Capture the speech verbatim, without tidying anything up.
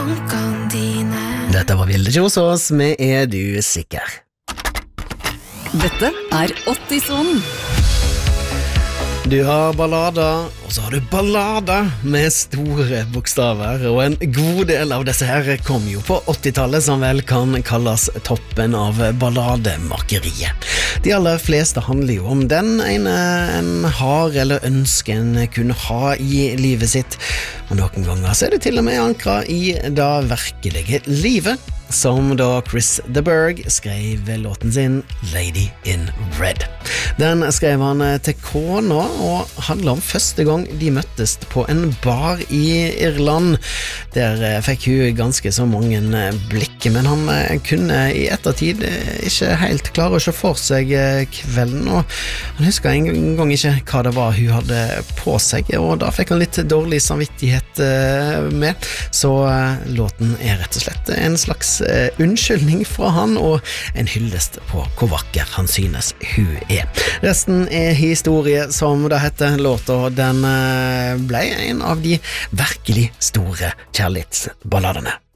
tankene dine. Dette var Vilde Kjosås med Er du sikker? Dette er åttisonen. Du har ballader, og så har du ballader med store bokstaver, og en god del av disse her kom jo på åttitallet, som vel kan kalles toppen av ballademakeriet. De aller fleste handler jo om den ene en har eller ønsker en kunne ha i livet sitt, og noen ganger så er det til og med ankret i det virkelige livet, som da Chris de Burgh skrev låten sin Lady in Red. Den skrev han til kona og handler om første gang de møttes på en bar i Irland. Der fikk hun ganske så mange blikk, men han kunne i ettertid ikke helt klare å se for seg kvelden, og han husker en gang ikke hva det var hun hadde på seg, og da fikk han litt dårlig samvittighet med, så låten er rett og slett en slags unnskyldning fra han og en hyllest på hvor vakker han synes hun er. Resten er historie, som det heter. Låta den ble en av de virkelig store kjærlighetsballadene.